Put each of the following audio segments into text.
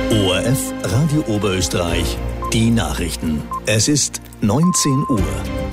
ORF Radio Oberösterreich, die Nachrichten. Es ist 19 Uhr.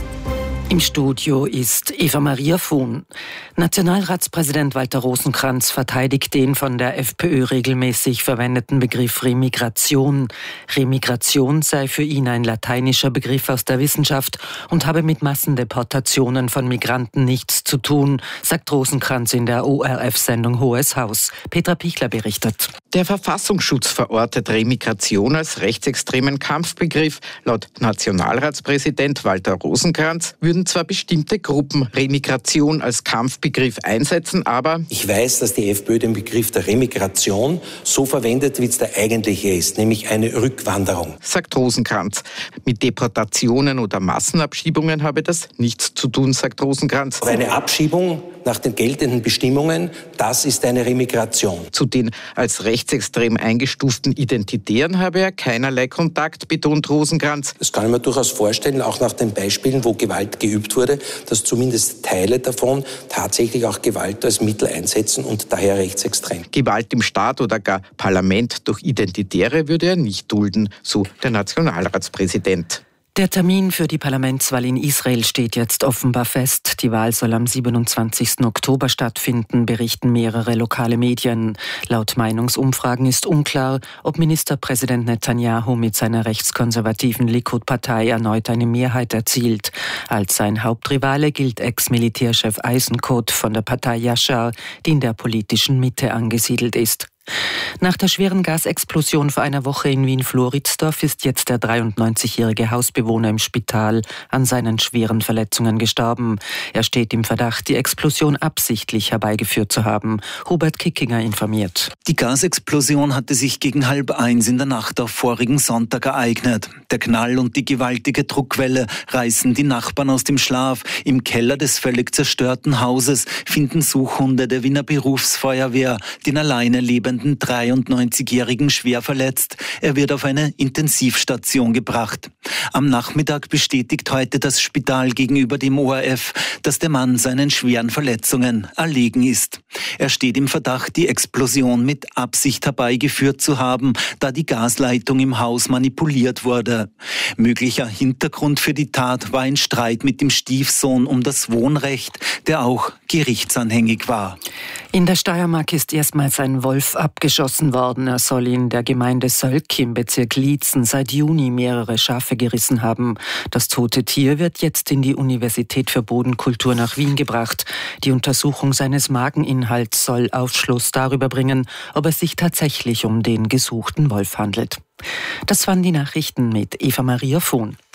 Im Studio ist Eva-Maria Fuhn. Nationalratspräsident Walter Rosenkranz verteidigt den von der FPÖ regelmäßig verwendeten Begriff Remigration. Remigration sei für ihn ein lateinischer Begriff aus der Wissenschaft und habe mit Massendeportationen von Migranten nichts zu tun, sagt Rosenkranz in der ORF-Sendung Hohes Haus. Petra Pichler berichtet. Der Verfassungsschutz verortet Remigration als rechtsextremen Kampfbegriff. Laut Nationalratspräsident Walter Rosenkranz würden zwar bestimmte Gruppen Remigration als Kampfbegriff einsetzen, aber ich weiß, dass die FPÖ den Begriff der Remigration so verwendet, wie es der eigentliche ist, nämlich eine Rückwanderung, sagt Rosenkranz. Mit Deportationen oder Massenabschiebungen habe das nichts zu tun, sagt Rosenkranz. Eine Abschiebung nach den geltenden Bestimmungen, das ist eine Remigration. Zu den als rechtsextrem eingestuften Identitären habe er keinerlei Kontakt, betont Rosenkranz. Das kann ich mir durchaus vorstellen, auch nach den Beispielen, wo Gewalt geübt wurde, dass zumindest Teile davon tatsächlich auch Gewalt als Mittel einsetzen und daher rechtsextrem. Gewalt im Staat oder gar Parlament durch Identitäre würde er nicht dulden, so der Nationalratspräsident. Der Termin für die Parlamentswahl in Israel steht jetzt offenbar fest. Die Wahl soll am 27. Oktober stattfinden, berichten mehrere lokale Medien. Laut Meinungsumfragen ist unklar, ob Ministerpräsident Netanyahu mit seiner rechtskonservativen Likud-Partei erneut eine Mehrheit erzielt. Als sein Hauptrivale gilt Ex-Militärchef Eisenkot von der Partei Yashar, die in der politischen Mitte angesiedelt ist. Nach der schweren Gasexplosion vor einer Woche in Wien-Floridsdorf ist jetzt der 93-jährige Hausbewohner im Spital an seinen schweren Verletzungen gestorben. Er steht im Verdacht, die Explosion absichtlich herbeigeführt zu haben. Hubert Kickinger informiert. Die Gasexplosion hatte sich gegen 12:30 in der Nacht auf vorigen Sonntag ereignet. Der Knall und die gewaltige Druckwelle reißen die Nachbarn aus dem Schlaf. Im Keller des völlig zerstörten Hauses finden Suchhunde der Wiener Berufsfeuerwehr den alleine lebenden 93-Jährigen schwer verletzt. Er wird auf eine Intensivstation gebracht. Am Nachmittag bestätigt heute das Spital gegenüber dem ORF, dass der Mann seinen schweren Verletzungen erlegen ist. Er steht im Verdacht, die Explosion mit Absicht herbeigeführt zu haben, da die Gasleitung im Haus manipuliert wurde. Möglicher Hintergrund für die Tat war ein Streit mit dem Stiefsohn um das Wohnrecht, der auch gerichtsanhängig war. In der Steiermark ist erstmals ein Wolf abgeschossen worden. Er soll in der Gemeinde Sölk im Bezirk Liezen seit Juni mehrere Schafe gerissen haben. Das tote Tier wird jetzt in die Universität für Bodenkultur nach Wien gebracht. Die Untersuchung seines Mageninhalts soll Aufschluss darüber bringen, ob es sich tatsächlich um den gesuchten Wolf handelt. Das waren die Nachrichten mit Eva-Maria Fuhn.